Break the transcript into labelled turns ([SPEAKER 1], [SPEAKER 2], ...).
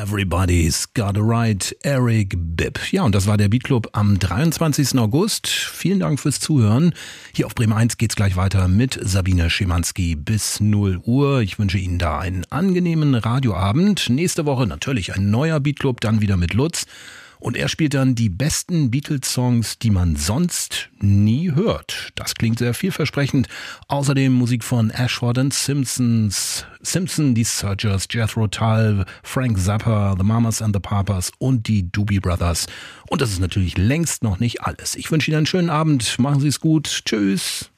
[SPEAKER 1] Everybody's Got a Right, Eric Bibb. Ja, und das war der Beatclub am 23. August. Vielen Dank fürs Zuhören. Hier auf Bremen 1 geht's gleich weiter mit Sabine Schimanski bis 0 Uhr. Ich wünsche Ihnen da einen angenehmen Radioabend. Nächste Woche natürlich ein neuer Beatclub, dann wieder mit Lutz. Und er spielt dann die besten Beatles-Songs, die man sonst nie hört. Das klingt sehr vielversprechend. Außerdem Musik von Ashford & Simpson, die Searchers, Jethro Tull, Frank Zappa, The Mamas and the Papas und die Doobie Brothers. Und das ist natürlich längst noch nicht alles. Ich wünsche Ihnen einen schönen Abend. Machen Sie es gut. Tschüss.